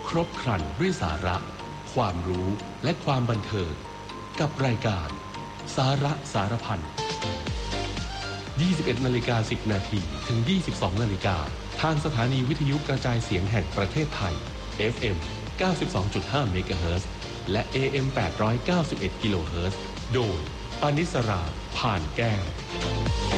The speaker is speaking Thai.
ครบครันด้วยสาระความรู้และความบันเทิงกับรายการสาระสารพัน 21:10 น.ถึง 22:00 น.ทางสถานีวิทยุกระจายเสียงแห่งประเทศไทย FM 92.5 เมกะเฮิรตซ์และ AM 891 กิโลเฮิรตซ์โดยปานิสรา ผ่านแก้ว